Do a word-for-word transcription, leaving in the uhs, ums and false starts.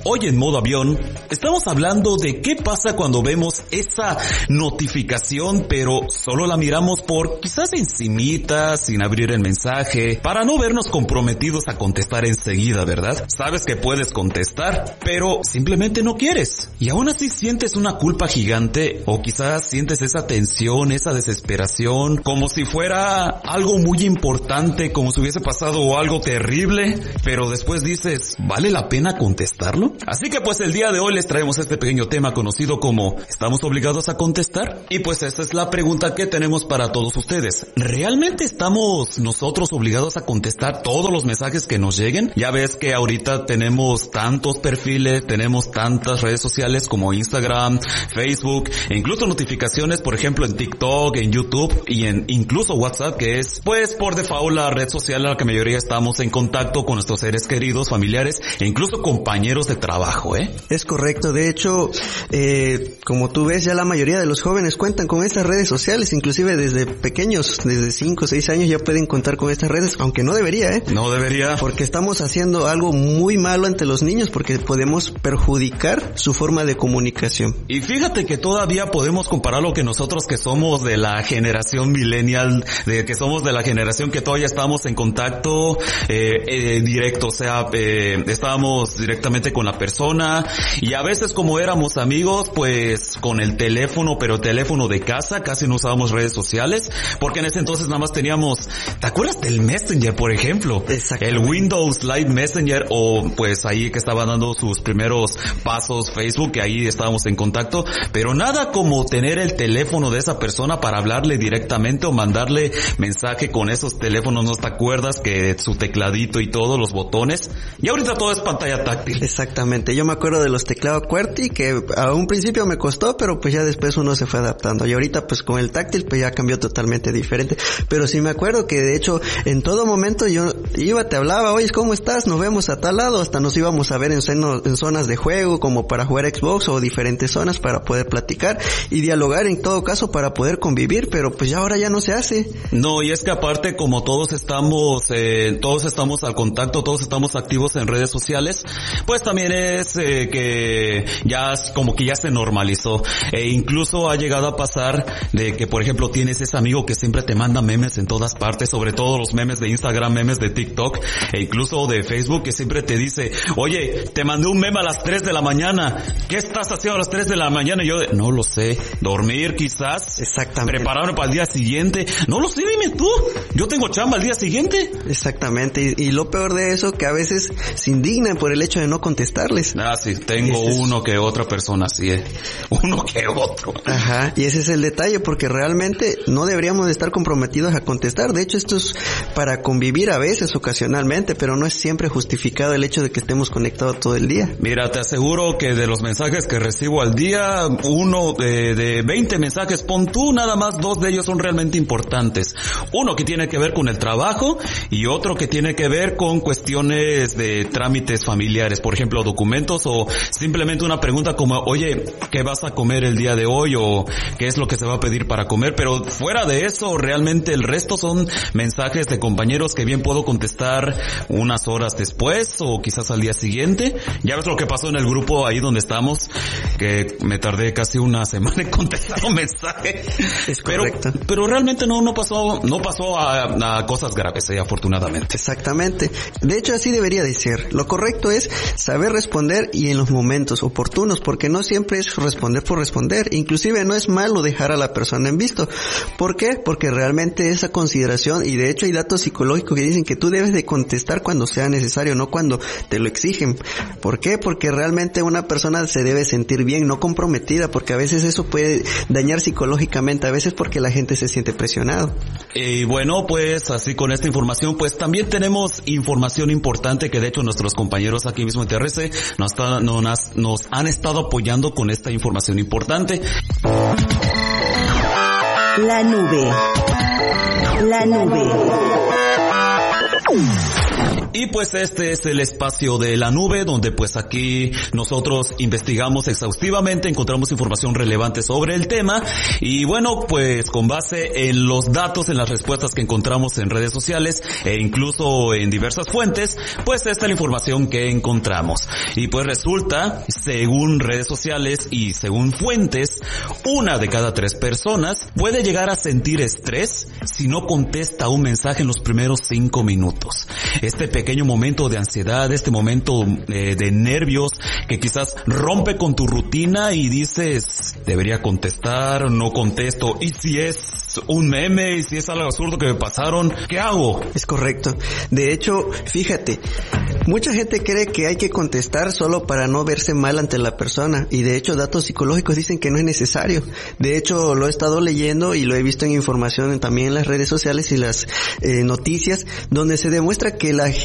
Hoy en modo avión estamos hablando de qué pasa cuando vemos esa notificación pero solo la miramos por quizás encimita, sin abrir el mensaje, para no vernos comprometidos a contestar enseguida, ¿verdad? Sabes que puedes contestar, pero simplemente no quieres. Y aún así sientes una culpa gigante o quizás sientes esa tensión, esa desesperación, como si fuera algo muy importante, como si hubiese pasado algo terrible, pero después dices, ¿vale la pena contestarlo? Así que pues el día de hoy les traemos este pequeño tema conocido como ¿estamos obligados a contestar? Y pues esa es la pregunta que tenemos para todos ustedes. ¿Realmente estamos nosotros obligados a contestar todos los mensajes que nos lleguen? Ya ves que ahorita tenemos tantos perfiles, tenemos tantas redes sociales como Instagram, Facebook, e incluso notificaciones, por ejemplo, en TikTok, en YouTube y en incluso WhatsApp, que es pues por default la red social en la que la mayoría estamos en contacto con nuestros seres queridos, familiares e incluso compañeros de trabajo, ¿eh? Es correcto. De hecho, eh, como tú ves, ya la mayoría de los jóvenes cuentan con estas redes sociales, inclusive desde pequeños, desde cinco o seis años ya pueden contar con estas redes, aunque no debería, ¿eh? No debería. Porque estamos haciendo algo muy malo ante los niños, porque podemos perjudicar su forma de comunicación. Y fíjate que todavía podemos comparar lo que nosotros que somos de la generación millennial, de que somos de la generación que todavía estamos en contacto eh, eh, directo, o sea, eh, estábamos directamente con la persona y a veces como éramos amigos, pues con el teléfono, pero teléfono de casa, casi no usábamos redes sociales, porque en ese entonces nada más teníamos, ¿te acuerdas del Messenger, por ejemplo? El Windows Live Messenger, o pues ahí que estaba dando sus primeros pasos Facebook, que ahí estábamos en contacto, pero nada como tener el teléfono de esa persona para hablarle directamente o mandarle mensaje con esos teléfonos, ¿no te acuerdas? Que su tecladito y todos los botones, y ahorita todo es pantalla táctil. Exactamente, yo me acuerdo de los teclados QWERTY, que a un principio me costó, pero pues ya después uno se fue adaptando, y ahorita pues con el táctil pues ya cambió totalmente diferente, pero sí me acuerdo que de hecho en todo momento yo iba, te hablaba, oye, ¿cómo estás? Nos vemos a tal lado, hasta nos íbamos a ver en, seno, en zonas de juego, como para jugar Xbox o diferentes zonas para poder platicar y dialogar en todo caso para poder convivir, pero pues ya ahora ya no se hace. No, y es que aparte como todos estamos, eh, todos estamos al contacto, todos estamos activos en redes sociales, pues también es eh, que ya como que ya se normalizó, e incluso ha llegado a pasar de que por ejemplo tienes ese amigo que siempre te manda memes en todas partes, sobre todo los memes de Instagram, memes de TikTok e incluso de Facebook, que siempre te dice, oye, te mandé un meme a las tres de la mañana, ¿qué estás haciendo a las tres de la mañana? Y yo, no lo sé, dormir quizás, exactamente, prepararme para el día siguiente, no lo sé, dime tú, yo tengo chamba al día siguiente. Exactamente, y, y lo peor de eso, que a veces se indignan por el hecho de no contestarles. Ah, sí, tengo es uno que otra persona, sí, eh. uno que otro. Ajá, y ese es el detalle, porque realmente no deberíamos de estar comprometidos a contestar. De hecho, esto es para convivir a veces, ocasionalmente, pero no es siempre justificado el hecho de que estemos conectados todo el día. Mira, te aseguro que de los mensajes que recibo al día, uno de, de veinte mensajes, pon tú, nada más dos de ellos son realmente importantes. Uno que tiene que ver con el trabajo y otro que tiene que ver con cuestiones de trámites familiares, por ejemplo, documentos o simplemente una pregunta como, oye, ¿qué vas a comer el día de hoy? O ¿qué es lo que se va a pedir para comer? Pero fuera de eso, realmente el resto son mensajes de compañeros que bien puedo contestar unas horas después o quizás al día siguiente. Ya ves lo que pasó en el grupo ahí donde estamos, que me tardé casi una semana en contestar un mensaje. Es pero, correcto. Pero realmente no, no pasó, no pasó a, a cosas graves, eh, afortunadamente. Exactamente. De hecho, así debería de ser. Lo correcto es saber responder y en los momentos oportunos, porque no siempre es responder por responder. Inclusive no es malo dejar a la persona en visto. ¿Por qué? Porque realmente esa consideración, y de hecho hay datos psicológicos que dicen que tú debes de contestar cuando sea necesario, no cuando te lo exigen. ¿Por qué? Porque realmente una persona se debe sentir bien, no comprometida, porque a veces eso puede dañar psicológicamente, a veces porque la gente se siente presionado. Y bueno, pues así con esta información, pues también tenemos información importante que de hecho nuestros compañeros aquí mismo en T R C nos, está, nos, nos han estado apoyando con esta información importante. La nube. La nube. Y pues este es el espacio de la nube, donde pues aquí nosotros investigamos exhaustivamente, encontramos información relevante sobre el tema y bueno, pues con base en los datos, en las respuestas que encontramos en redes sociales e incluso en diversas fuentes, pues esta es la información que encontramos. Y pues resulta, según redes sociales y según fuentes, una de cada tres personas puede llegar a sentir estrés si no contesta un mensaje en los primeros cinco minutos. Este pequeño momento de ansiedad, este momento eh, de nervios que quizás rompe con tu rutina y dices, debería contestar, no contesto, y si es un meme, y si es algo absurdo que me pasaron, ¿qué hago? Es correcto. De hecho, fíjate, mucha gente cree que hay que contestar solo para no verse mal ante la persona, y de hecho datos psicológicos dicen que no es necesario. De hecho, lo he estado leyendo y lo he visto en información también en las redes sociales y las eh, noticias, donde se demuestra que la